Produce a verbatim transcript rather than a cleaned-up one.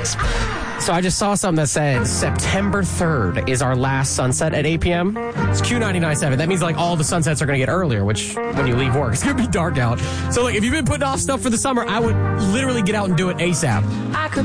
So I just saw something that said September third is our last sunset at eight p.m. It's Q ninety-nine point seven. That means like all the sunsets are going to get earlier, which when you leave work, it's going to be dark out. So like if you've been putting off stuff for the summer, I would literally get out and do it ASAP. I could